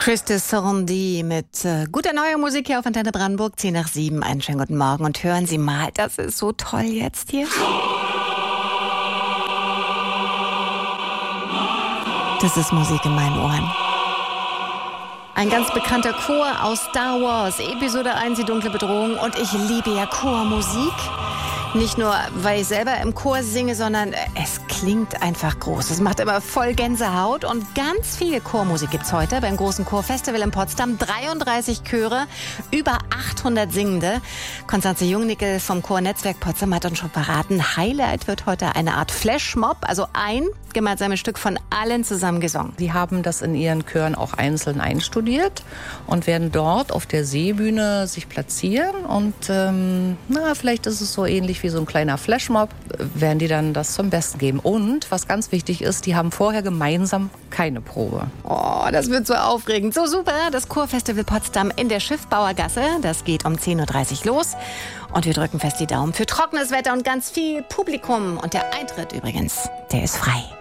Christus Sorandi mit guter neuer Musik hier auf Antenne Brandenburg, 10 nach 7. Einen schönen guten Morgen und hören Sie mal, das ist so toll jetzt hier. Das ist Musik in meinen Ohren. Ein ganz bekannter Chor aus Star Wars, Episode 1, die dunkle Bedrohung. Und ich liebe ja Chormusik. Nicht nur, weil ich selber im Chor singe, sondern es klingt einfach groß. Es macht immer voll Gänsehaut. Und ganz viel Chormusik gibt's heute beim großen Chorfestival in Potsdam. 33 Chöre, über 800 Singende. Konstanze Jungnickel vom Chornetzwerk Potsdam hat uns schon verraten, Highlight wird heute eine Art Flashmob, also ein gemeinsames Stück von allen zusammen gesungen. Die haben das in ihren Chören auch einzeln einstudiert und werden dort auf der Seebühne sich platzieren. Und vielleicht ist es so ähnlich wie so ein kleiner Flashmob, werden die dann das zum Besten geben. Und was ganz wichtig ist, die haben vorher gemeinsam keine Probe. Oh, das wird so aufregend. So super, das Chorfestival Potsdam in der Schiffbauergasse. Das geht um 10.30 Uhr los. Und wir drücken fest die Daumen für trockenes Wetter und ganz viel Publikum. Und der Eintritt übrigens, der ist frei.